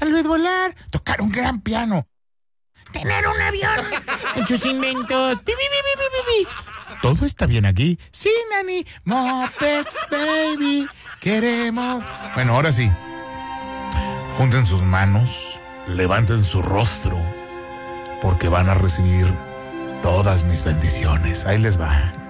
Tal vez volar, tocar un gran piano, tener un avión en sus inventos. Pi, pi, pi, pi, pi, pi. Todo está bien aquí. Sí, nani. Muppets, baby. Queremos. Bueno, ahora sí. Junten sus manos, levanten su rostro, porque van a recibir todas mis bendiciones. Ahí les va.